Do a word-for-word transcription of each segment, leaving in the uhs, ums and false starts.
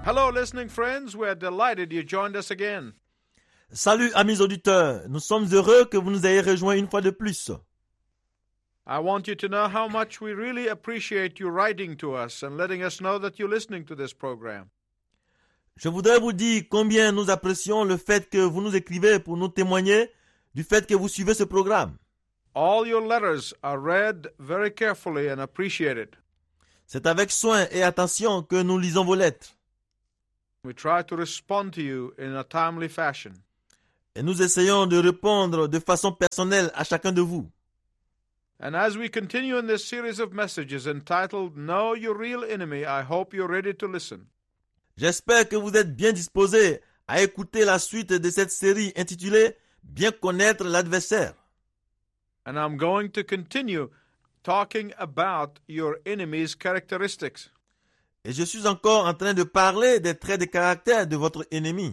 Hello, listening friends. We're delighted you joined us again. Salut amis auditeurs, nous sommes heureux que vous nous ayez rejoints une fois de plus. I want you to know how much we really appreciate you writing to us and letting us know that you're listening to this program. Je voudrais vous dire combien nous apprécions le fait que vous nous écrivez pour nous témoigner du fait que vous suivez ce programme. All your letters are read very carefully and appreciated. C'est avec soin et attention que nous lisons vos lettres. We try to respond to you in a timely fashion. Et nous essayons de répondre de façon personnelle à chacun de vous. And as we continue in this series of messages entitled Know Your Real Enemy, I hope you're ready to listen. J'espère que vous êtes bien disposés à écouter la suite de cette série intitulée « Bien connaître l'adversaire ». And I'm going to continue talking about your enemy's characteristics. Et je suis encore en train de parler des traits de caractère de votre ennemi.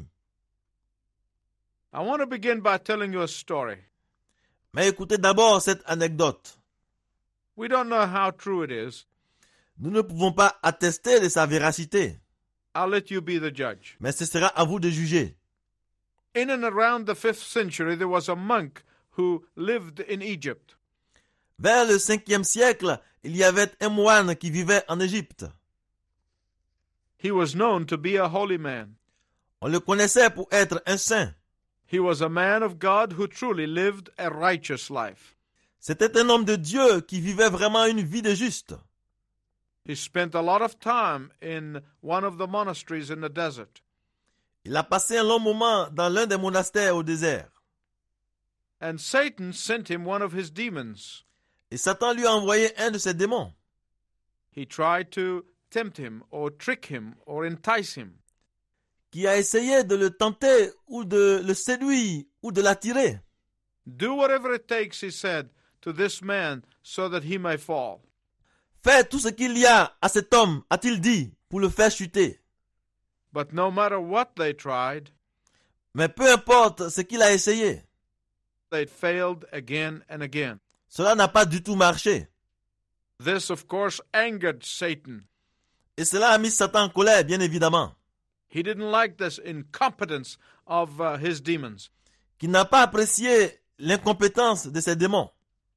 I want to begin by telling you a story. Mais écoutez d'abord cette anecdote. We don't know how true it is. Nous ne pouvons pas attester de sa véracité. I'll let you be the judge. Mais ce sera à vous de juger. In and around the fifth century, there was a monk who lived in Egypt. Vers le cinquième siècle, il y avait un moine qui vivait en Égypte. He was known to be a holy man. On le connaissait pour être un saint. He was a man of God who truly lived a righteous life. C'était un homme de Dieu qui vivait vraiment une vie de juste. He spent a lot of time in one of the monasteries in the desert. Il a passé un long moment dans l'un des monastères au désert. And Satan sent him one of his demons. Et Satan lui a envoyé un de ses démons. He tried to tempt him or trick him or entice him. Qui a essayé de le tenter ou de le séduire ou de l'attirer. Do whatever it takes, he said, to this man so that he may fall. Fais tout ce qu'il y a à cet homme, a-t-il dit, pour le faire chuter. But no matter what they tried, Mais peu importe ce qu'il a essayé, they failed again and again. cela n'a pas du tout marché. This, of course, angered Satan. Et cela a mis Satan en colère, bien évidemment. He didn't like this incompetence of uh, his demons. Qui n'a pas apprécié l'incompétence de ses démons.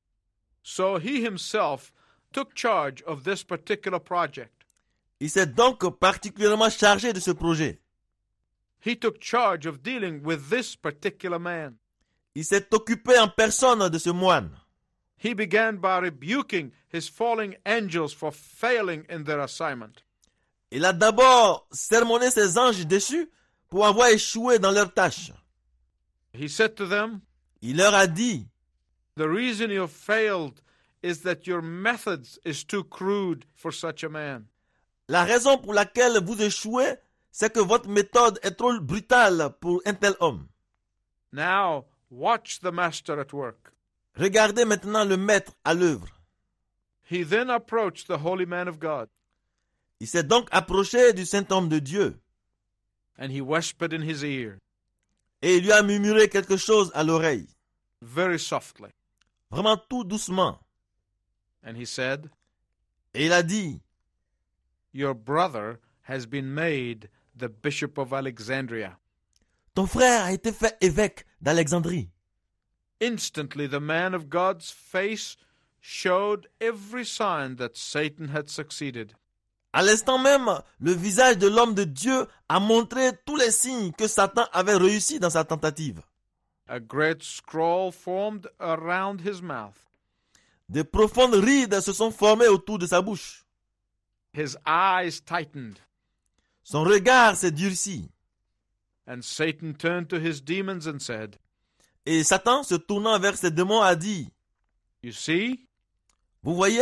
So he himself took charge of this particular project. Il s'est donc particulièrement chargé de ce projet. He took charge of dealing with this particular man. Il s'est occupé en personne de ce moine. He began by rebuking his falling angels for failing in their assignment. Il a d'abord sermonné ses anges déchus pour avoir échoué dans leur tâche. He said to them, Il leur a dit, the reason you failed is that your methods is too crude for such a man. la raison pour laquelle vous échouez, c'est que votre méthode est trop brutale pour un tel homme. Now, watch the master at work. Regardez maintenant le maître à l'œuvre. He then approached the holy man of God. Il s'est donc approché du saint homme de Dieu. And he whispered in his ear. Et il lui a murmuré quelque chose à l'oreille. Very softly. Vraiment tout doucement. And he said, Et il a dit, your brother has been made the bishop of Alexandria. ton frère a été fait évêque d'Alexandrie. Instantly the man of God's face showed every sign that Satan had succeeded. À l'instant même, le visage de l'homme de Dieu a montré tous les signes que Satan avait réussi dans sa tentative. A great scroll formed around his mouth. De profondes rides se sont formées autour de sa bouche. His eyes tightened. Son regard s'est durci. And Satan turned to his demons and said, Et Satan, se tournant vers ses démons, a dit, you see, vous voyez,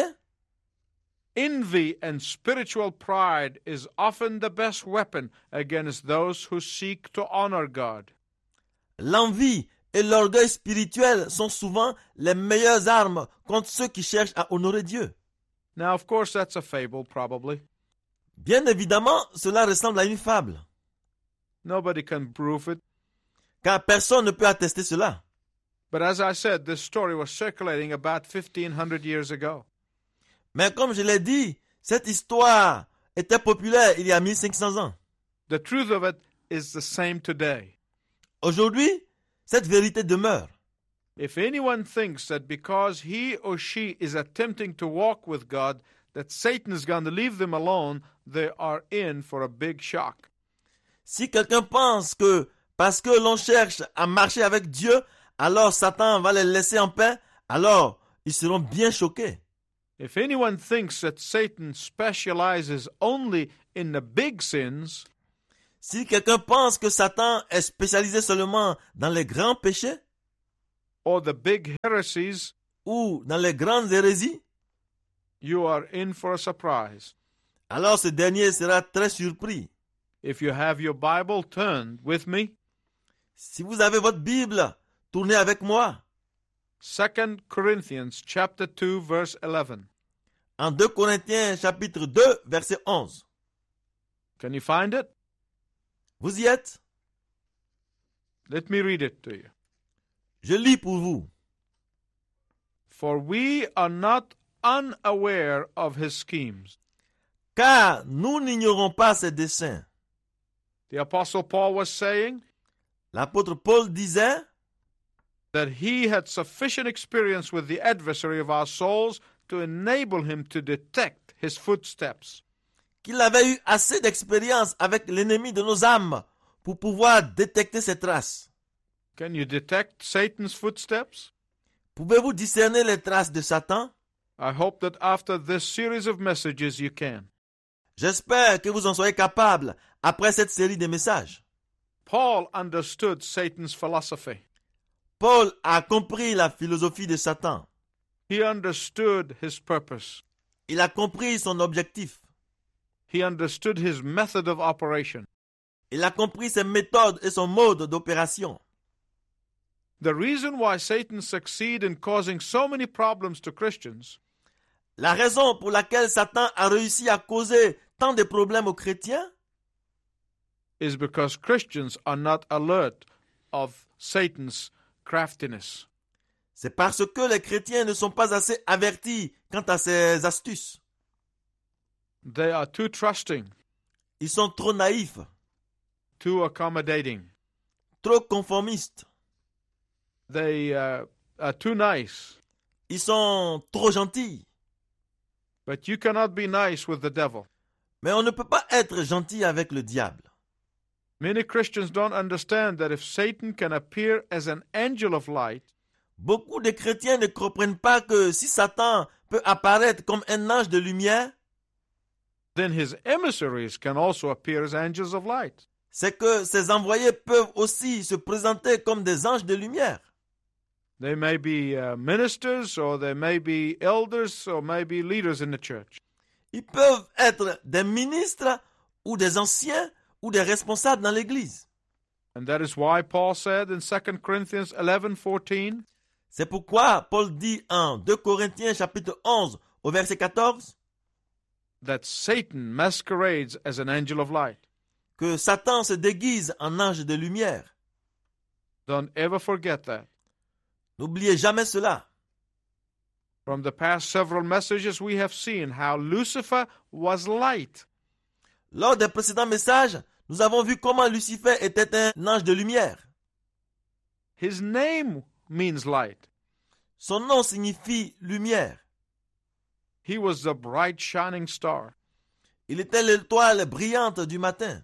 envy and spiritual pride is often the best weapon against those who seek to honor God. l'envie et l'orgueil spirituel sont souvent les meilleures armes contre ceux qui cherchent à honorer Dieu. Now, of course, that's a fable, probably. Bien évidemment, cela ressemble à une fable, Nobody can prove it. car personne ne peut attester cela. But as I said, this story was circulating about fifteen hundred years ago. Mais comme je l'ai dit, cette histoire était populaire il y a mille cinq cents ans. The truth of it is the same today. Aujourd'hui, cette vérité demeure. If anyone thinks that because he or she is attempting to walk with God, that Satan is going to leave them alone, they are in for a big shock. Si quelqu'un pense que parce que l'on cherche à marcher avec Dieu, alors Satan va les laisser en paix, alors ils seront bien choqués. If anyone thinks that Satan specializes only in the big sins, Si quelqu'un pense que Satan est spécialisé seulement dans les grands péchés or the big heresies, ou dans les grandes hérésies, you are in for a surprise. alors ce dernier sera très surpris. If you have your Bible, turn with me. Si vous avez votre Bible, tournez avec moi Second Corinthians chapter two, verse eleven. en deux Corinthiens chapitre deux, verset onze. Can you find it? Vous y êtes? Let me read it to you. Je lis pour vous. For we are not unaware of his schemes. Car nous n'ignorons pas ses desseins. The Apostle Paul was saying L'apôtre Paul disait that he had sufficient experience with the adversary of our souls to enable him to detect his footsteps. qu'il avait eu assez d'expérience avec l'ennemi de nos âmes pour pouvoir détecter ses traces. Can you detect Satan's footsteps? Pouvez-vous discerner les traces de Satan? I hope that after this series of messages you can. J'espère que vous en soyez capable après cette série de messages. Paul understood Satan's philosophy. Paul a compris la philosophie de Satan. He understood his purpose. Il a compris son objectif. He understood his method of operation. Il a compris ses méthodes et son mode d'opération. The reason why Satan succeeds in causing so many problems to Christians La raison pour laquelle Satan a réussi à causer tant de problèmes aux chrétiens, is because Christians are not alert of Satan's craftiness. c'est parce que les chrétiens ne sont pas assez avertis quant à ses astuces. They are too trusting, Ils sont trop naïfs, too accommodating. trop conformistes. They uh, are too nice. Ils sont trop gentils. But you cannot be nice with the devil. Mais on ne peut pas être gentil avec le diable. Many Christians don't understand that if Satan can appear as an angel of light, Beaucoup de chrétiens ne comprennent pas que si Satan peut apparaître comme un ange de lumière, then his emissaries can also appear as angels of light. c'est que ses envoyés peuvent aussi se présenter comme des anges de lumière. They may be uh, ministers, or they may be elders, or maybe leaders in the church. Ils peuvent être des ministres ou des anciens ou des responsables dans l'Église. And that is why Paul said in Second Corinthians eleven fourteen, C'est pourquoi Paul dit en deux Corinthiens chapitre onze au verset quatorze that Satan masquerades as an angel of light. que Satan se déguise en ange de lumière. Don't ever forget that. N'oubliez jamais cela. From the past several messages, we have seen how Lucifer was light. Lors des précédents messages, nous avons vu comment Lucifer était un ange de lumière. His name means light. Son nom signifie lumière. He was the bright shining star. Il était l'étoile brillante du matin.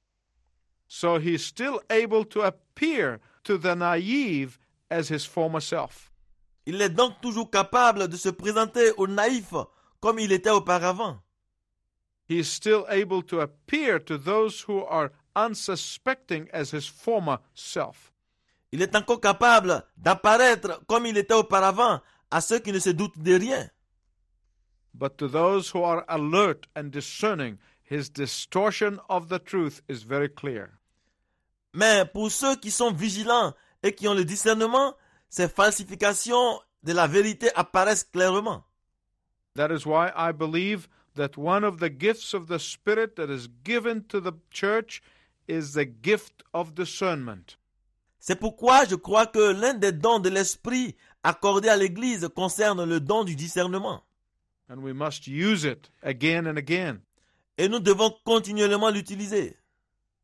So he's still able to appear to the naive as his former self. Il est donc toujours capable de se présenter aux naïfs comme il était auparavant. He is still able to appear to those who are unsuspecting as his former self. Il est encore capable d'apparaître comme il était auparavant à ceux qui ne se doutent de rien. But to those who are alert and discerning, his distortion of the truth is very clear. Mais pour ceux qui sont vigilants et qui ont le discernement, ces falsifications de la vérité apparaissent clairement. That is why I believe that one of the gifts of the Spirit that is given to the church is the gift of discernment. C'est pourquoi je crois que l'un des dons de l'Esprit accordés à l'Église concerne le don du discernement. And we must use it again and again. Et nous devons continuellement l'utiliser.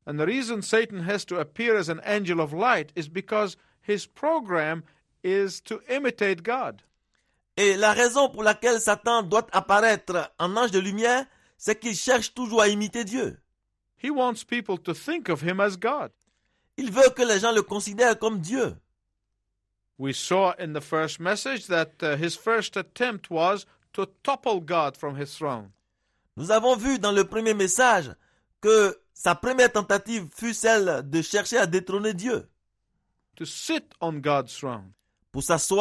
And the reason Satan has to appear as an angel of light is because his program is to imitate God. Et la raison pour laquelle Satan doit apparaître en ange de lumière, c'est qu'il cherche toujours à imiter Dieu. He wants people to think of him as God. Il veut que les gens le considèrent comme Dieu. We saw in the first message that uh, his first attempt was to topple God from his throne. Nous avons vu dans le premier message que sa première tentative fut celle de chercher à détrôner Dieu, To sit on God's throne. pour s'asseoir